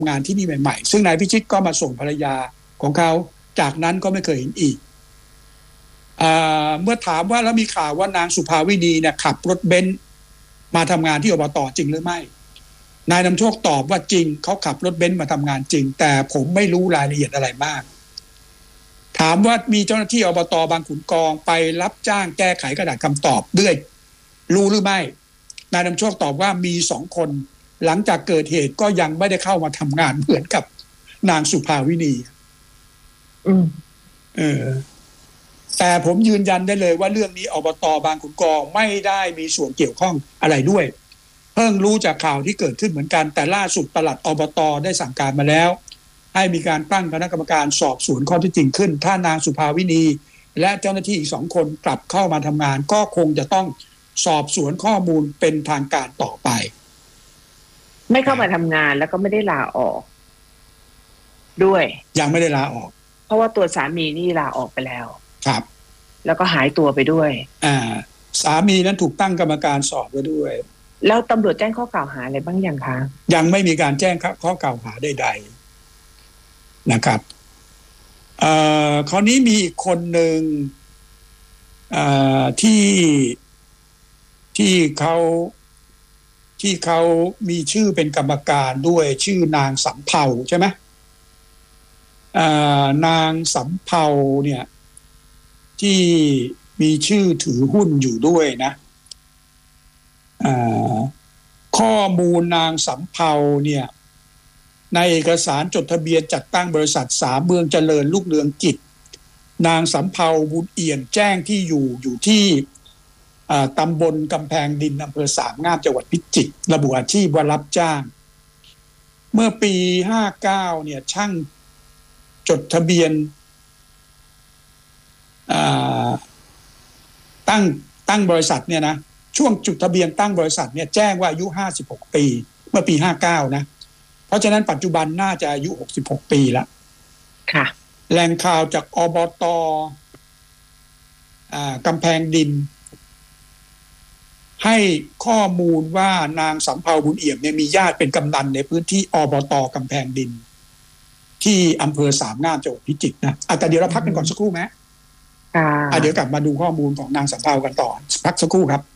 ำงานที่นี่ใหม่ๆซึ่งนายพิชิตก็มาส่งภรรยาของเขาจากนั้นก็ไม่เคยเห็นอีกเมื่อถามว่าแล้วมีข่าวว่านางสุภาวินีเนี่ยขับรถเบนซ์มาทำงานที่อบต.จริงหรือไม่นายนำโชคตอบว่าจริงเขาขับรถเบนซ์มาทำงานจริงแต่ผมไม่รู้รายละเอียดอะไรมากถามว่ามีเจ้าหน้าที่อบต.บางขุนกองไปรับจ้างแก้ไขกระดาษคำตอบด้วยรู้หรือไม่นายนำโชคตอบว่ามี2 คนหลังจากเกิดเหตุก็ยังไม่ได้เข้ามาทำงานเหมือนกับนางสุภาวินีแต่ผมยืนยันได้เลยว่าเรื่องนี้อบต.บางขุนกองไม่ได้มีส่วนเกี่ยวข้องอะไรด้วยเพิ่งรู้จากข่าวที่เกิดขึ้นเหมือนกันแต่ล่าสุดปลัดอบต.ได้สั่งการมาแล้วให้มีการตั้งคณะกรรมการสอบสวนข้อเท็จจริงขึ้นถ้านางสุภาวินีและเจ้าหน้าที่อีก2 คนกลับเข้ามาทำงานก็คงจะต้องสอบสวนข้อมูลเป็นทางการต่อไปไม่เข้ามาทำงานแล้วก็ไม่ได้ลาออกด้วยยังไม่ได้ลาออกเพราะว่าตัวสามีนี่ลาออกไปแล้วครับแล้วก็หายตัวไปด้วยสามีนั้นถูกตั้งกรรมการสอบไว้ด้วยแล้วตำรวจแจ้งข้อกล่าวหาอะไรบ้างยังคะยังไม่มีการแจ้งข้อกล่าวหาใดๆนะครับคราวนี้มีอีกคนหนึ่งที่เขามีชื่อเป็นกรรมการด้วยชื่อนางสำเภาใช่ไหมนางสำเภาเนี่ยที่มีชื่อถือหุ้นอยู่ด้วยนะข้อมูลนางสำเภาเนี่ยในเอกสารจดทะเบียนจัดตั้งบริษัท3 เมืองเจริญรุ่งเรืองกิจนางสำเภาบุญเอี่ยมแจ้งที่อยู่ที่ตำบลกำแพงดินอำเภอสามงามจังหวัดพิจิตรระบุอาชีพว่ารับจ้างเมื่อปี59เนี่ยช่างจดทะเบียนตั้งบริษัทเนี่ยนะช่วงจดทะเบียนตั้งบริษัทเนี่ยแจ้งว่าอายุ56 ปีเมื่อปี59นะเพราะฉะนั้นปัจจุบันน่าจะอายุ66 ปีแล้วค่ะแหล่งข่าวจากอบต.กำแพงดินให้ข้อมูลว่านางสำเภาบุญเอี่ยมเนี่ยมีญาติเป็นกำนันในพื้นที่อบต.กำแพงดินที่อำเภอสามงามจังหวัดพิจิตรนะแต่เดี๋ยวเราพักกันก่อนสักครู่ไหมเดี๋ยวกลับมาดูข้อมูลของนางสำเภากันต่อพักสักครู่ครับ